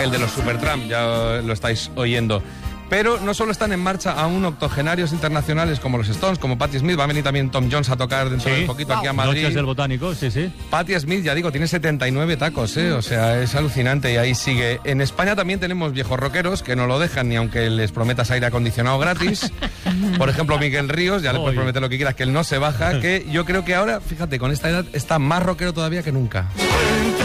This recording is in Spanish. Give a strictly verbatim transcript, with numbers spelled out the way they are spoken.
El de los Supertramp, ya lo estáis oyendo. Pero no solo están en marcha aún octogenarios internacionales como los Stones, como Patti Smith, va a venir también Tom Jones a tocar dentro Sí. de poquito aquí a Wow. Madrid. Noches del Botánico, sí, sí. Patti Smith, ya digo, tiene setenta y nueve tacos, ¿eh? O sea, es alucinante y ahí sigue. En España también tenemos viejos rockeros que no lo dejan ni aunque les prometas aire acondicionado gratis. Por ejemplo, Miguel Ríos, ya le puedes Oy. prometer lo que quieras, que él no se baja, que yo creo que ahora, fíjate, con esta edad está más rockero todavía que nunca.